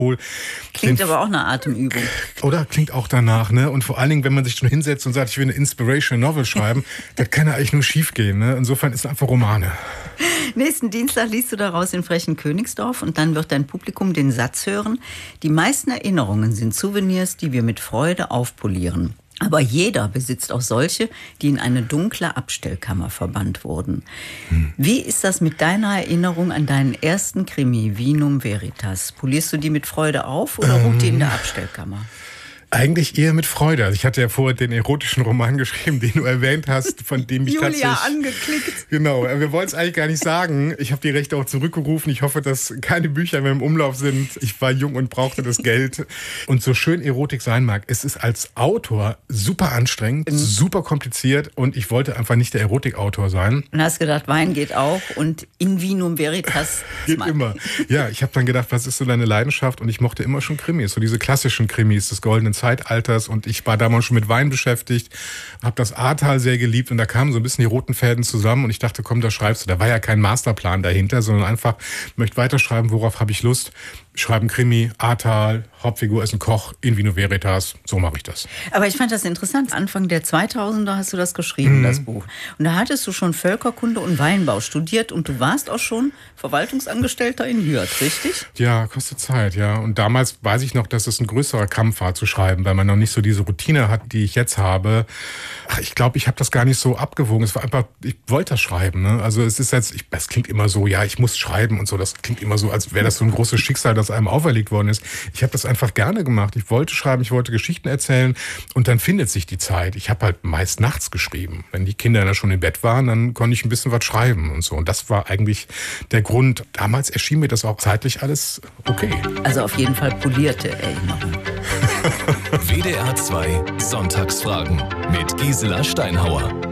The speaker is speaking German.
hole. Klingt aber auch eine Atemübung. Oder klingt auch danach, ne? Und vor allen Dingen, wenn man sich schon hinsetzt und sagt, ich will eine Inspirational Novel schreiben, das kann ja eigentlich nur schief gehen, ne? Insofern ist es einfach Romane. Nächsten Dienstag liest du daraus in Frechen Königsdorf und dann wird dein Publikum den Satz hören: Die meisten Erinnerungen sind Souvenirs, die wir mit Freude aufpolieren. Aber jeder besitzt auch solche, die in eine dunkle Abstellkammer verbannt wurden. Wie ist das mit deiner Erinnerung an deinen ersten Krimi, Vinum Veritas? Polierst du die mit Freude auf oder ruht die in der Abstellkammer? Eigentlich eher mit Freude. Also ich hatte ja vorher den erotischen Roman geschrieben, den du erwähnt hast, von dem ich Julia tatsächlich... angeklickt. Genau, wir wollten es eigentlich gar nicht sagen. Ich habe die Rechte auch zurückgerufen. Ich hoffe, dass keine Bücher mehr im Umlauf sind. Ich war jung und brauchte das Geld. Und so schön Erotik sein mag, es ist als Autor super anstrengend, super kompliziert und ich wollte einfach nicht der Erotikautor sein. Und hast gedacht, Wein geht auch und in Vinum Veritas. Geht immer. Ja, ich habe dann gedacht, was ist so deine Leidenschaft? Und ich mochte immer schon Krimis, so diese klassischen Krimis des goldenen Zeitalters, und ich war damals schon mit Wein beschäftigt, habe das Ahrtal sehr geliebt und da kamen so ein bisschen die roten Fäden zusammen und ich dachte, komm, da schreibst du. Da war ja kein Masterplan dahinter, sondern einfach, ich möchte weiterschreiben, worauf habe ich Lust? Ich schreibe einen Krimi, Ahrtal, Hauptfigur ist ein Koch, in Vinum Veritas, so mache ich das. Aber ich fand das interessant. Anfang der 2000er hast du das geschrieben, das Buch. Und da hattest du schon Völkerkunde und Weinbau studiert und du warst auch schon Verwaltungsangestellter in Hürth, richtig? Ja, kostet Zeit, ja. Und damals weiß ich noch, dass es ein größerer Kampf war zu schreiben, weil man noch nicht so diese Routine hat, die ich jetzt habe. Ach, ich glaube, ich habe das gar nicht so abgewogen. Es war einfach, ich wollte das schreiben. Ne? Also es ist jetzt, es klingt immer so, ja, ich muss schreiben und so. Das klingt immer so, als wäre das so ein großes Schicksal, das einem auferlegt worden ist. Ich habe das einfach gerne gemacht. Ich wollte schreiben, ich wollte Geschichten erzählen und dann findet sich die Zeit. Ich habe halt meist nachts geschrieben. Wenn die Kinder dann schon im Bett waren, dann konnte ich ein bisschen was schreiben und so. Und das war eigentlich der Grund. Damals erschien mir das auch zeitlich alles okay. Also auf jeden Fall polierte Erinnerung. WDR 2 Sonntagsfragen mit Gisela Steinhauer.